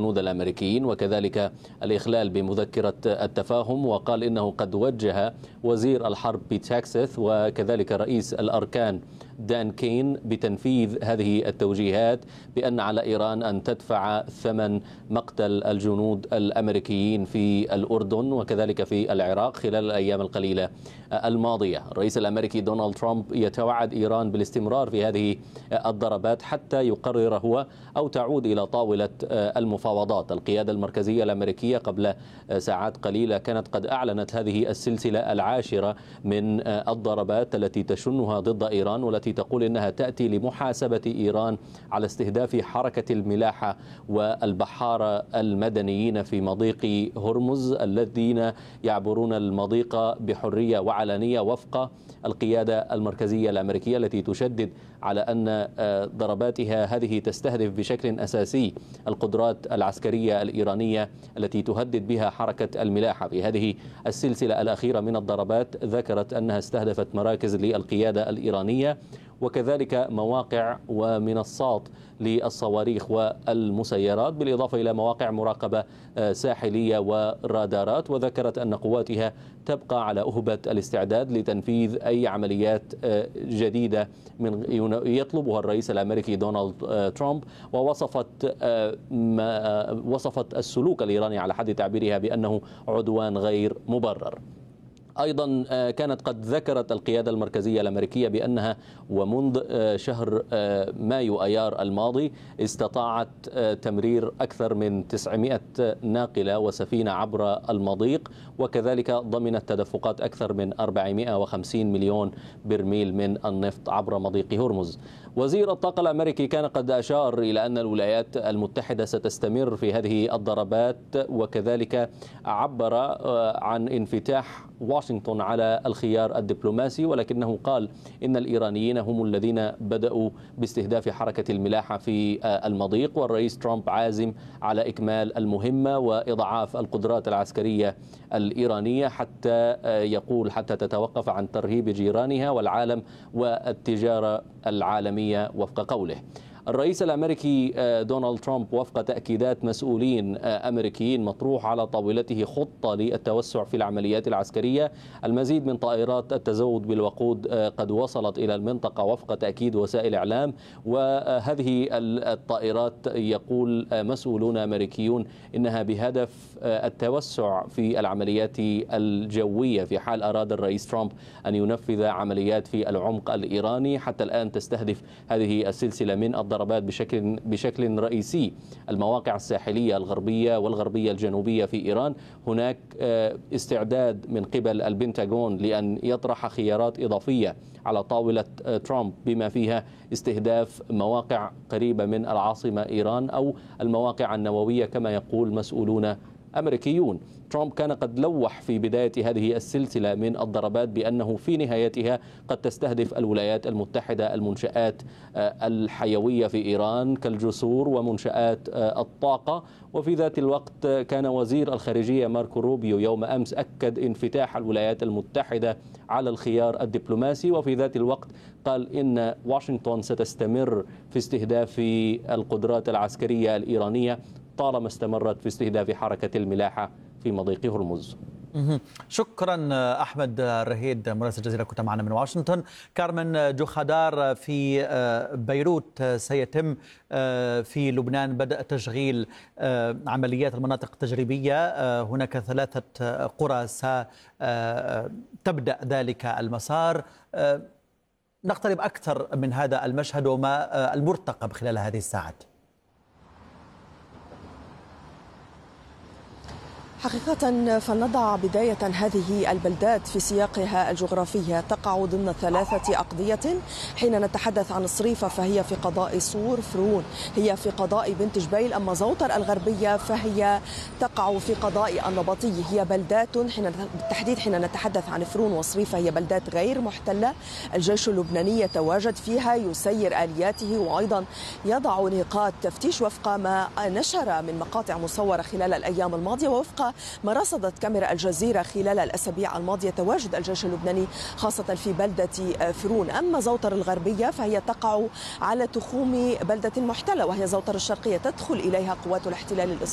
الجنود الأمريكيين، وكذلك الإخلال بمذكرة التفاهم. وقال إنه قد وجه وزير الحرب بيت هيكسيث وكذلك رئيس الأركان دان كين بتنفيذ هذه التوجيهات، بأن على إيران أن تدفع ثمن مقتل الجنود الأمريكيين في الأردن وكذلك في العراق خلال الأيام القليلة الماضية. الرئيس الأمريكي دونالد ترامب يتوعد إيران بالاستمرار في هذه الضربات حتى يقرر هو أو تعود إلى طاولة المفاوضات. القيادة المركزية الأمريكية قبل ساعات قليلة كانت قد أعلنت هذه السلسلة العاشرة من الضربات التي تشنها ضد إيران، والتي تقول إنها تأتي لمحاسبة إيران على استهداف حركة الملاحة والبحارة المدنيين في مضيق هرمز الذين يعبرون المضيق بحرية وعلانية وفق القيادة المركزية الأمريكية، التي تشدد على أن ضرباتها هذه تستهدف بشكل أساسي القدرات العسكرية الإيرانية التي تهدد بها حركة الملاحة. في هذه السلسلة الأخيرة من الضربات ذكرت أنها استهدفت مراكز للقيادة الإيرانية وكذلك مواقع ومنصات للصواريخ والمسيرات، بالإضافة إلى مواقع مراقبة ساحلية ورادارات. وذكرت أن قواتها تبقى على أهبة الاستعداد لتنفيذ أي عمليات جديدة يطلبها الرئيس الأمريكي دونالد ترامب. ووصفت السلوك الإيراني على حد تعبيرها بأنه عدوان غير مبرر. أيضا كانت قد ذكرت القيادة المركزية الأمريكية بأنها ومنذ شهر مايو أيار الماضي استطاعت تمرير أكثر من 900 ناقلة وسفينة عبر المضيق، وكذلك ضمنت تدفقات أكثر من 450 مليون برميل من النفط عبر مضيق هرمز. وزير الطاقة الأمريكي كان قد أشار إلى أن الولايات المتحدة ستستمر في هذه الضربات، وكذلك عبر عن انفتاح واشنطن على الخيار الدبلوماسي، ولكنه قال إن الإيرانيين هم الذين بدأوا باستهداف حركة الملاحة في المضيق، والرئيس ترامب عازم على إكمال المهمة وإضعاف القدرات العسكرية الإيرانية حتى تتوقف عن ترهيب جيرانها والعالم والتجارة العالمية وفق قوله. الرئيس الأمريكي دونالد ترامب وفق تأكيدات مسؤولين أمريكيين مطروح على طاولته خطة للتوسع في العمليات العسكرية. المزيد من طائرات التزود بالوقود قد وصلت إلى المنطقة وفق تأكيد وسائل إعلام، وهذه الطائرات يقول مسؤولون أمريكيون إنها بهدف التوسع في العمليات الجوية في حال أراد الرئيس ترامب أن ينفذ عمليات في العمق الإيراني. حتى الآن تستهدف هذه السلسلة من الضربات بشكل رئيسي المواقع الساحلية الغربية والغربية الجنوبية في إيران. هناك استعداد من قبل البنتاغون لأن يطرح خيارات إضافية على طاولة ترامب بما فيها استهداف مواقع قريبة من العاصمة إيران أو المواقع النووية كما يقول مسؤولون أمريكيون. ترامب كان قد لوح في بداية هذه السلسلة من الضربات بأنه في نهايتها قد تستهدف الولايات المتحدة المنشآت الحيوية في إيران كالجسور ومنشآت الطاقة. وفي ذات الوقت كان وزير الخارجية ماركو روبيو يوم أمس أكد انفتاح الولايات المتحدة على الخيار الدبلوماسي، وفي ذات الوقت قال إن واشنطن ستستمر في استهداف القدرات العسكرية الإيرانية طالما استمرت في استهداف حركة الملاحة في مضيق هرمز. شكرا أحمد الرهيد مراسل الجزيرة كنت معنا من واشنطن. كارمن جوخادار، في بيروت سيتم في لبنان بدء تشغيل عمليات المناطق التجريبية. هناك 3 قرى ستبدأ ذلك المسار. نقترب أكثر من هذا المشهد وما المرتقب خلال هذه الساعات. حقيقة فلنضع بداية هذه البلدات في سياقها الجغرافي. تقع ضمن 3 أقضية. حين نتحدث عن الصريفة فهي في قضاء صور فرون، هي في قضاء بنت جبيل. أما زوطر الغربية فهي تقع في قضاء النبطي. هي بلدات بالتحديد حين نتحدث عن فرون وصريفة هي بلدات غير محتلة. الجيش اللبناني يتواجد فيها، يسير آلياته وأيضا يضع نقاط تفتيش وفق ما نشر من مقاطع مصورة خلال الأيام الماضية ووفق ما رصدت كاميرا الجزيرة خلال الأسابيع الماضية. تواجد الجيش اللبناني خاصة في بلدة فرون. أما زوطر الغربية فهي تقع على تخوم بلدة محتلة وهي زوطر الشرقية، تدخل إليها قوات الاحتلال